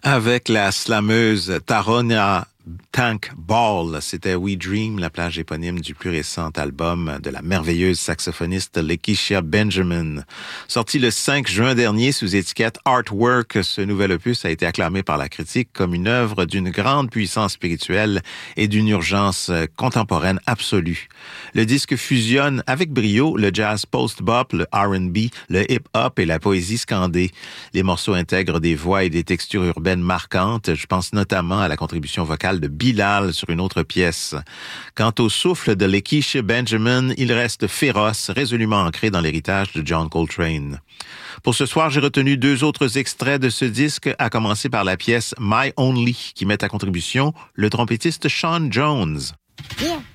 Avec la slameuse Tarona Tank Ball, c'était We Dream, la plage éponyme du plus récent album de la merveilleuse saxophoniste Lakecia Benjamin. Sorti le 5 juin dernier sous étiquette Artwork, ce nouvel opus a été acclamé par la critique comme une œuvre d'une grande puissance spirituelle et d'une urgence contemporaine absolue. Le disque fusionne avec brio le jazz post-bop, le R&B, le hip-hop et la poésie scandée. Les morceaux intègrent des voix et des textures urbaines marquantes. Je pense notamment à la contribution vocale de Bilal sur une autre pièce. Quant au souffle de Lakecia Benjamin, il reste féroce, résolument ancré dans l'héritage de John Coltrane. Pour ce soir, j'ai retenu 2 autres extraits de ce disque, à commencer par la pièce My Only, qui met à contribution le trompettiste Sean Jones. Yeah.